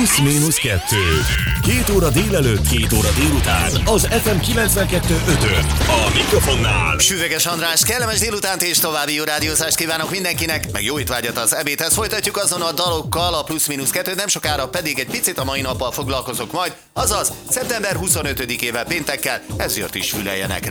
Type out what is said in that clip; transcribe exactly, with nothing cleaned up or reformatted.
Plusz-minusz kettő. Két óra délelőtt, két óra délután. Az ef em kilencvenkettő ötön. A mikrofonnál Süveges András, kellemes délutánt és további jó rádiózást kívánok mindenkinek, meg jó étvágyat az ebédhez. Folytatjuk azon a dalokkal a Plusz-minusz kettőt, nem sokára pedig egy picit a mai nappal foglalkozok majd, azaz szeptember huszonötödikével péntekkel, ez jött is füleljenek rá.